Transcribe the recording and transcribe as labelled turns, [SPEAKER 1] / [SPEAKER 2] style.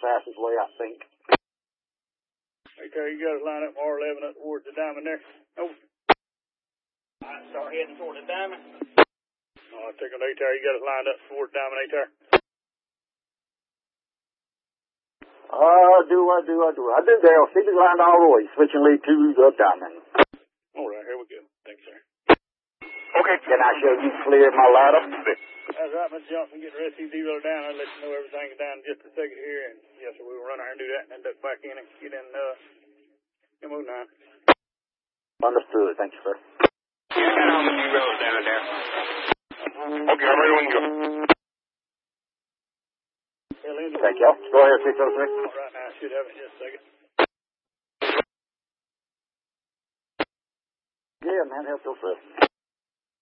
[SPEAKER 1] fastest way, I think.
[SPEAKER 2] Okay, you got to line up R11 up towards the diamond there. Oh. Alright, start heading toward the diamond. Alright, take an A-tire. You got it lined up toward the diamond A-tire.
[SPEAKER 1] I do, Dale. Keep it lined all the way. Switching lead to the diamond.
[SPEAKER 2] Alright, here we go. Thanks, sir.
[SPEAKER 1] Okay. Can I show you clear my ladder?
[SPEAKER 2] That's right, Mr. Johnson. Get the rest of you D-roller down. I'll let you know everything down in just a second here. And yes, sir, we will run out and do that and then duck back in and get in, MO9.
[SPEAKER 1] Understood. Thank you, sir.
[SPEAKER 3] Yeah, I got all the D-rollers down there. Okay, I'm ready when you go.
[SPEAKER 1] Thank you. Go ahead, 603.
[SPEAKER 2] Right now, I should have it in just a second.
[SPEAKER 1] Yeah, man, help yourself.